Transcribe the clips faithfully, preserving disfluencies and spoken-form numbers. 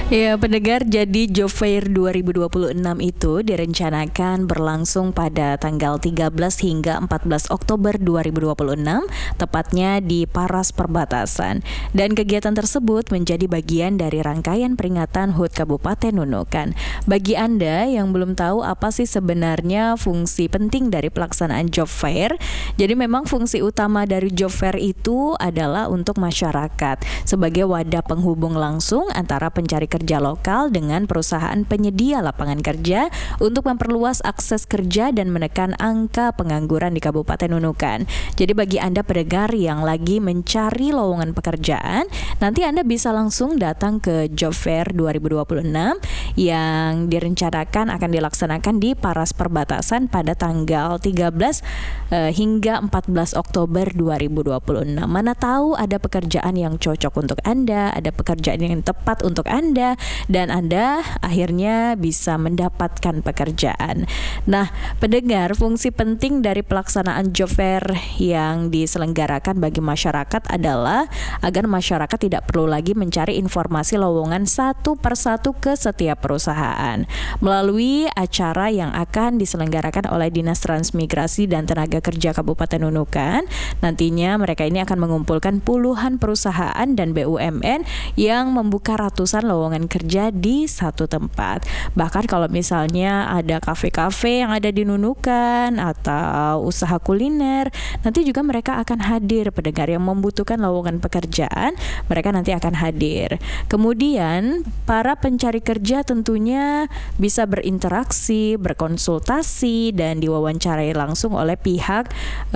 Ya, pendengar, jadi Job Fair dua ribu dua puluh enam itu direncanakan berlangsung pada tanggal tiga belas hingga empat belas Oktober dua ribu dua puluh enam, tepatnya di Paras Perbatasan. Dan kegiatan tersebut menjadi bagian dari rangkaian peringatan H U T Kabupaten Nunukan. Bagi Anda yang belum tahu apa sih sebenarnya fungsi penting dari pelaksanaan Job Fair, jadi memang fungsi utama dari Job Fair itu adalah untuk masyarakat sebagai wadah penghubung langsung antara pencari kerja kerja lokal dengan perusahaan penyedia lapangan kerja untuk memperluas akses kerja dan menekan angka pengangguran di Kabupaten Nunukan. Jadi bagi Anda pendengar yang lagi mencari lowongan pekerjaan, nanti Anda bisa langsung datang ke Job Fair dua ribu dua puluh enam yang direncanakan akan dilaksanakan di Paras Perbatasan pada tanggal tiga belas uh, hingga empat belas Oktober dua ribu dua puluh enam. Mana tahu ada pekerjaan yang cocok untuk Anda, ada pekerjaan yang tepat untuk Anda, dan Anda akhirnya bisa mendapatkan pekerjaan. Nah, pendengar, fungsi penting dari pelaksanaan Job Fair yang diselenggarakan bagi masyarakat adalah agar masyarakat tidak perlu lagi mencari informasi lowongan satu persatu ke setiap perusahaan. Melalui acara yang akan diselenggarakan oleh Dinas Transmigrasi dan Tenaga Kerja Kabupaten Nunukan, nantinya mereka ini akan mengumpulkan puluhan perusahaan dan B U M N yang membuka ratusan lowongan kerja di satu tempat. Bahkan kalau misalnya ada kafe-kafe yang ada di Nunukan atau usaha kuliner, nanti juga mereka akan hadir. Pendengar yang membutuhkan lowongan pekerjaan, mereka nanti akan hadir. Kemudian para pencari kerja tentunya bisa berinteraksi, berkonsultasi, dan diwawancarai langsung oleh pihak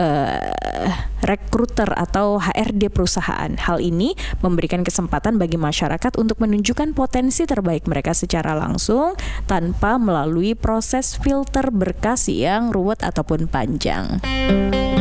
uh, rekruter atau H R D perusahaan. Hal ini memberikan kesempatan bagi masyarakat untuk menunjukkan potensi terbaik mereka secara langsung tanpa melalui proses filter berkas yang ruwet ataupun panjang.